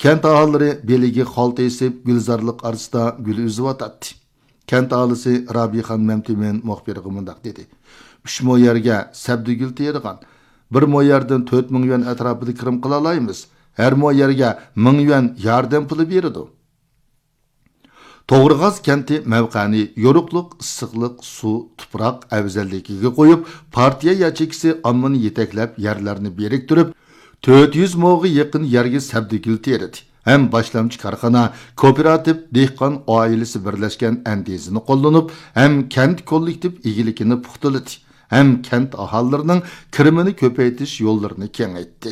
Kent ahalları beligi xalta esip gülzarlık arasında gül üzüp atatdı. Kent ahalisi Rabixan Memtimen muhbiri mundaq dedi. 3 mo yerge sabdugül tergan. 1 mo yerden 4 ming yuan atrapida kirim qila olaymiz. Her mo yerge 1000 yuan yardım puli beridi. Toğrıgaz kenti mevqani yoruqluq, issiqliq, su, tuproq afzalligiga qo'yib, partiya yachekisi ammani yeteklab yerlarni beriktirib, 400 mo'ga yaqin yerga sabdugül terdi. Hem başlamchi korxona, kooperativ, dehqon oilasi birlashgan andezini qo'llanib, hem kent kollektiv egiligini puxtaladi, hem kent aholilarining kirimini ko'paytirish yo'llarini kengaytdi.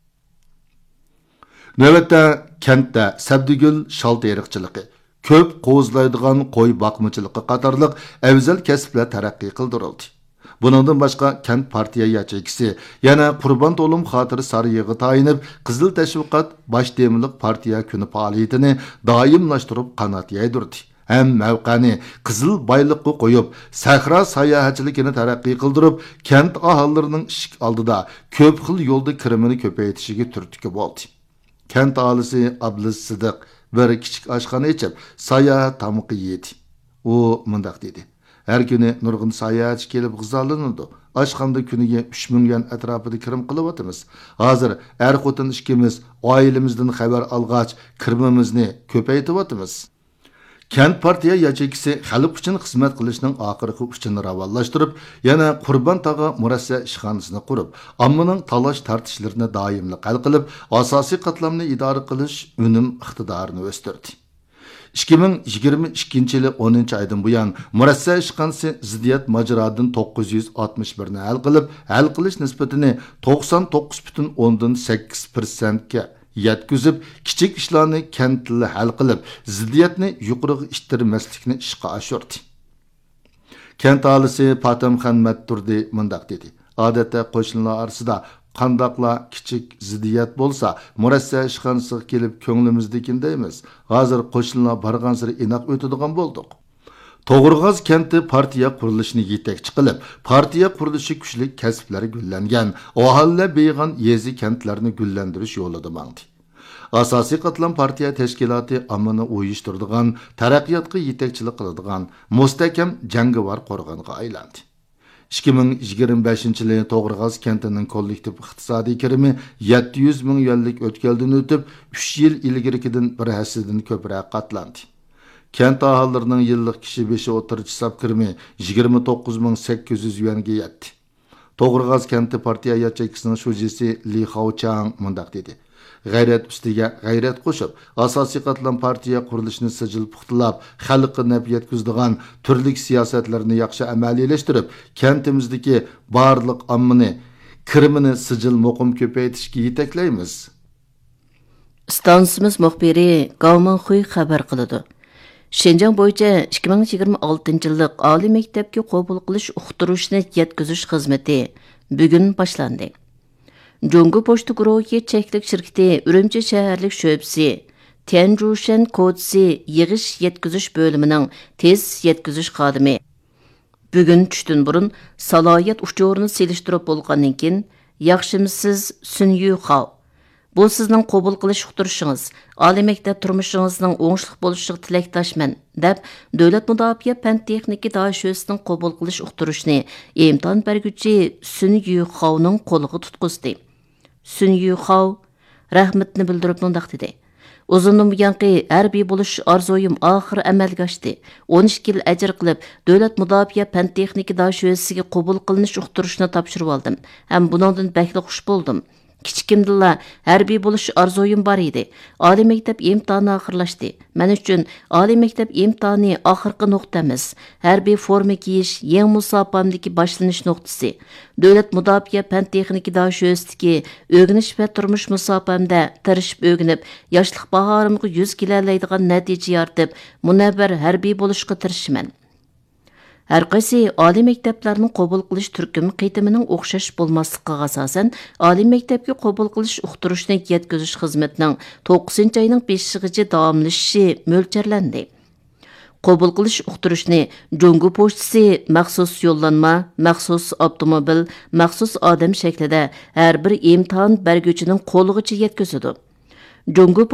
Navbatda kentda sabdugül shalteriqchiligi, köp qo'zlaydigan qo'y boqmachilikqa qatorliq afzal kasblar taraqqiy qildirildi. Buningdan boshqa kent partiya yachekisi yana Qurbon To'lim xotiri sariyig'i tayinib, Qizil tashviqot bosh temiliq partiya kuni faoliyatini doimlashtirib qanot yaydirdi. Hem mavqani qizil boyliqqa qo'yib, sahra sayohatchiligini taraqqiy qildirib, kent aholilarining ishik oldida ko'p xil yo'lda kirimini ko'paytishiga turtki bo'ldi. Kent aholisi Ablis Sidiq bir kichik oshxona ichib, sayohat tamuqi yedi. U mundaq dedi: Her günü nurg'un sayohatchi kelib g'izzalanadi. Oshxonada kuniga 3000 yuan atrofida kirim qilyapmiz. Hozir er xotin ikkimiz oilamizdan xabar olgach, kirimimizni ko'paytiryapmiz. Kent partiya yachekisi xalq uchun xizmat qilishning oxirgi uchini ravallashtirib, yana Qurbon tog'a murassa ishxonasini qurib, ommaning talash tartishlarini doimli hal qilib, asosiy qatlamni idora qilish unum iqtidorini o'stirdi. 2022 yılı 10. aydan bu yan murassa ishxonasi ziddiyat majradan 961 ni hal qilib, hal qilish nisbatini 99,8% ga yetkizib, kichik ishlarni kentli hal qilib, ziddiyatni yuqoriga ishtirmaslikni ishga oshirdi. Kent aholisi Patamxon Matturdi mundaq dedi: Odatda qo'shnilar orasida qandaqla kichik ziddiyat bo'lsa, murassa ishxonasiga kelib ko'nglimizdekin deymiz. Hozir qo'shnilar barg'ansiri inoq o'tadigan bo'ldik. To'g'rig'az kenti partiya qurilishini yetakchi qilib, partiya qurilishi kuchli kasblari gullangan, aholilar beyg'on yezi kentlarni gullantirish yo'lida mangdi. Asosiy qatlam partiya tashkiloti ammani uyushtiradigan, taraqqiyotga yetakchilik qiladigan mustahkam jangovar qo'rg'onga aylandi. 2025 yılı To'g'rig'az kentining kollektiv iqtisodiy kirimi 700 ming yuanlik o'tkaldan o'tib, 3 yil ilgarigidan bir hassadan ko'proq qatlandi. Kent aholilarining yillik kishi beshi o'tirchi hisob kirimi 29800 yuanga yetdi. To'g'rig'az kenti partiya yachekisining shujisi Li Haochang mundaq dedi: G'ayrat ustiga g'ayrat qo'shib, asosiy qatlam partiya qurilishini sijil puxtalab, xalqqa naf yetkazadigan turli siyosatlarni yaxshi amaliyalashtirib, kentimizdagi barliq ommani kirimini sijil muqim ko'paytirishga yetaklaymiz. Stansimiz muxbiri Gavman Xuy xabar qiladi. Şinjan bo'yicha 2026 yillik oliy maktabga qabul qilish uqtirishni yetkazish xizmati bugun boshlandi. Jungu Pochta guruhi cheklik shirkati Urumchi shaharlik sho'bisi Tianjushan kodisi yig'ish yetkazish bo'limining tez yetkazish xodimi bugun tushdan burun salohiyat uchurini selishtirib bo'lgandan keyin yaxshimisiz Sunyu Xao, bu sizning qabul qilish uqtirishingiz, oliy maktab turmushingizning o'ngishli bo'lishiga tilakdoshman deb davlat mudofaa fan texnika da'shosining qabul qilish uqtirishni imtihon berguvchi Sunyu Xaoning qo'liga tutqizdi. Sunyu Xao rahmatni bildirib mundaq dedi: Uzundan buyanqi harbiy bo'lish orzuyim oxiri amalga oshdi. 12 yil ajr qilib, davlat mudofaa fan texnika da'shosiga qabul qilinish uqtirishni topshirib oldim. Ham buningdan bakli xush bo'ldim. Kichikimdilla harbiy bo'lish orzuyim bor edi. Oliy maktab imtihoni oxirlashdi. Men uchun oliy maktab imtihoni oxirgi nuqtamiz. Harbiy forma kiyish yangi musofamdagi boshlanish nuqtasi. Davlat mudofaa fan texnika da'shosidagi o'rganish va turmush musofamda tirishib o'rganib, yoshlik bahorimga 100 kelaydigan natija yoritib, munavvar harbiy bo'lishga tirishiman. Her qaysi oliy maktablarning qabul qilish turkumi qiytimining o'xshash bo'lmasligiga asosan oliy maktabga qabul qilish uqtirishni yetkazish xizmatining 9-oyning 5-gacha davomlashishi mo'ljallanadi. Qabul qilish uqtirishni Jungu pochtasi maxsus yo'llanma, maxsus avtomobil, maxsus odam shaklida har bir imtihon berguvchining qo'ligacha yetkazadi. Jungu